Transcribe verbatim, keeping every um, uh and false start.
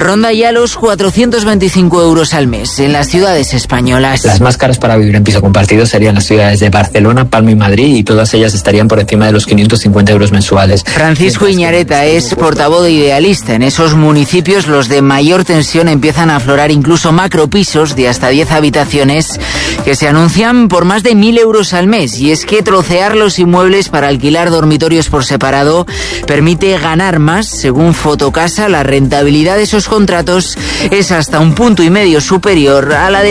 ronda ya los cuatrocientos veinticinco euros al mes en las ciudades españolas. Las más caras para vivir en piso compartido serían las ciudades de Barcelona, Palma y Madrid, y todas ellas estarían por encima de los quinientos cincuenta euros mensuales. Francisco Iñareta es portavoz de Idealista. En esos municipios, los de mayor tensión, empiezan a aflorar incluso macropisos de hasta diez habitaciones que se anuncian por más de mil euros al mes. Y es que trocear los inmuebles para alquilar dormitorios por separado permite ganar más. Según Fotocasa, la rentabilidad de esos contratos es hasta un punto y medio superior a la de